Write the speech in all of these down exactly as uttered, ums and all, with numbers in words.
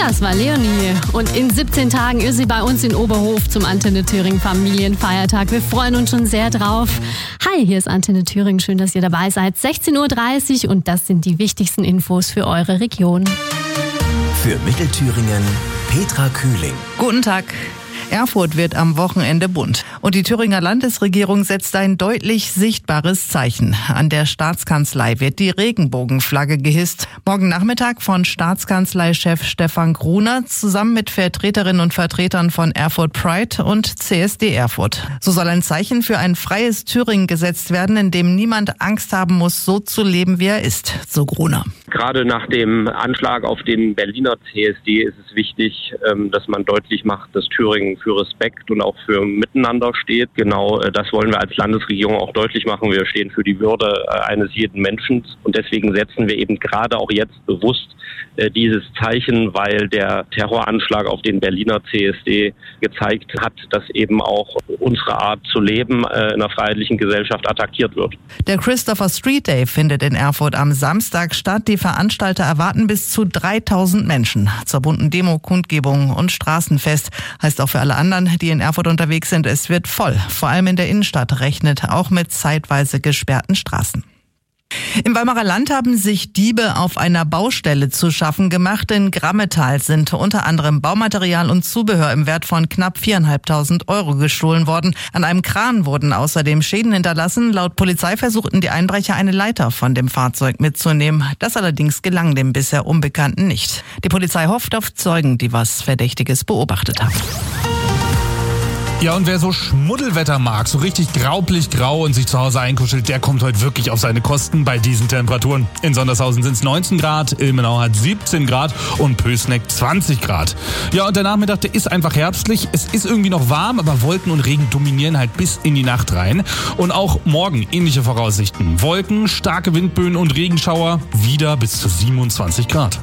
Das war Leonie. Und in siebzehn Tagen ist sie bei uns in Oberhof zum Antenne Thüringen Familienfeiertag. Wir freuen uns schon sehr drauf. Hi, hier ist Antenne Thüringen. Schön, dass ihr dabei seid. sechzehn Uhr dreißig und das sind die wichtigsten Infos für eure Region. Für Mittelthüringen, Petra Kühling. Guten Tag. Erfurt wird am Wochenende bunt. Und die Thüringer Landesregierung setzt ein deutlich sichtbares Zeichen. An der Staatskanzlei wird die Regenbogenflagge gehisst. Morgen Nachmittag von Staatskanzleichef Stefan Gruner zusammen mit Vertreterinnen und Vertretern von Erfurt Pride und C S D Erfurt. So soll ein Zeichen für ein freies Thüringen gesetzt werden, in dem niemand Angst haben muss, so zu leben, wie er ist, so Gruner. Gerade nach dem Anschlag auf den Berliner C S D ist es wichtig, dass man deutlich macht, dass Thüringen für Respekt und auch für Miteinander steht. Genau das wollen wir als Landesregierung auch deutlich machen. Wir stehen für die Würde eines jeden Menschen und deswegen setzen wir eben gerade auch jetzt bewusst dieses Zeichen, weil der Terroranschlag auf den Berliner C S D gezeigt hat, dass eben auch unsere Art zu leben in einer freiheitlichen Gesellschaft attackiert wird. Der Christopher Street Day findet in Erfurt am Samstag statt. Die Veranstalter erwarten bis zu dreitausend Menschen zur bunten Demo, Kundgebung und Straßenfest. Heißt auch für alle anderen, die in Erfurt unterwegs sind, es wird voll. Vor allem in der Innenstadt rechnet auch mit zeitweise gesperrten Straßen. Im Weimarer Land haben sich Diebe auf einer Baustelle zu schaffen gemacht. In Grammetal sind unter anderem Baumaterial und Zubehör im Wert von knapp viertausendfünfhundert Euro gestohlen worden. An einem Kran wurden außerdem Schäden hinterlassen. Laut Polizei versuchten die Einbrecher, eine Leiter von dem Fahrzeug mitzunehmen. Das allerdings gelang dem bisher Unbekannten nicht. Die Polizei hofft auf Zeugen, die was Verdächtiges beobachtet haben. Ja, und wer so Schmuddelwetter mag, so richtig graublich grau und sich zu Hause einkuschelt, der kommt heute wirklich auf seine Kosten bei diesen Temperaturen. In Sondershausen sind es neunzehn Grad, Ilmenau hat siebzehn Grad und Pößneck zwanzig Grad. Ja, und der Nachmittag, der ist einfach herbstlich. Es ist irgendwie noch warm, aber Wolken und Regen dominieren halt bis in die Nacht rein. Und auch morgen ähnliche Voraussichten. Wolken, starke Windböen und Regenschauer, wieder bis zu siebenundzwanzig Grad.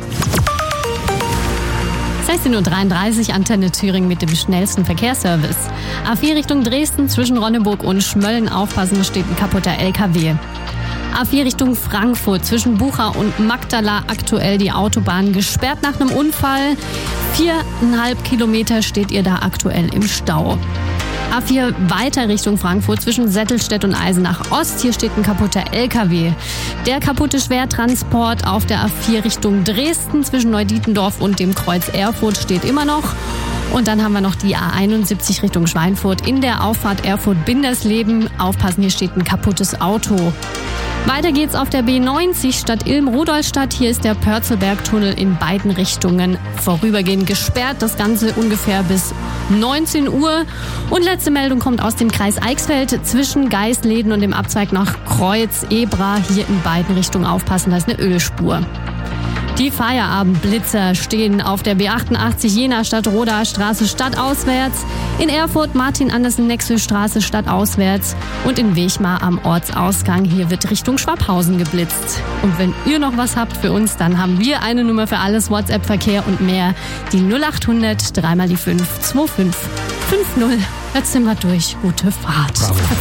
sechzehn Uhr dreiunddreißig, Antenne Thüringen mit dem schnellsten Verkehrsservice. A vier Richtung Dresden zwischen Ronneburg und Schmölln. Aufpassen, es steht ein kaputter L K W. A vier Richtung Frankfurt zwischen Bucha und Magdala aktuell die Autobahn gesperrt nach einem Unfall. Viereinhalb Kilometer steht ihr da aktuell im Stau. A vier weiter Richtung Frankfurt zwischen Settelstedt und Eisenach Ost. Hier steht ein kaputter L K W. Der kaputte Schwertransport auf der A vier Richtung Dresden zwischen Neudietendorf und dem Kreuz Erfurt steht immer noch. Und dann haben wir noch die A einundsiebzig Richtung Schweinfurt in der Auffahrt Erfurt-Bindersleben. Aufpassen, hier steht ein kaputtes Auto. Weiter geht's auf der B neunzig Stadt Ilm-Rudolstadt. Hier ist der Pörzelberg-Tunnel in beiden Richtungen vorübergehend gesperrt. Das Ganze ungefähr bis neunzehn Uhr. Und letzte Meldung kommt aus dem Kreis Eichsfeld zwischen Geisleden und dem Abzweig nach Kreuz-Ebra. Hier in beiden Richtungen aufpassen, da ist eine Ölspur. Die Feierabendblitzer stehen auf der B achtundachtzig Jena Stadtroda Straße stadtauswärts, in Erfurt Martin-Andersen-Nexel-Straße stadtauswärts und in Wechmar am Ortsausgang. Hier wird Richtung Schwabhausen geblitzt. Und wenn ihr noch was habt für uns, dann haben wir eine Nummer für alles, WhatsApp-Verkehr und mehr. Die null achthundert, dreimal die fünf, zwei fünf fünf null. Jetzt sind wir durch. Gute Fahrt.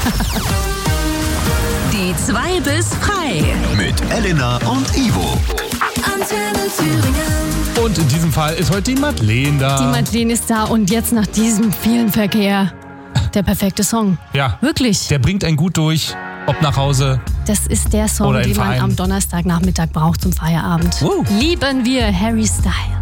Die zwei bis frei. Mit Elena und Ivo. Antenne Thüringen. Und in diesem Fall ist heute die Madeleine da. Die Madeleine ist da und jetzt nach diesem vielen Verkehr der perfekte Song. Ja. Wirklich. Der bringt einen gut durch, ob nach Hause. Das ist der Song, Oder im den man Verein. am Donnerstagnachmittag braucht zum Feierabend. Uh. Lieben wir Harry Styles.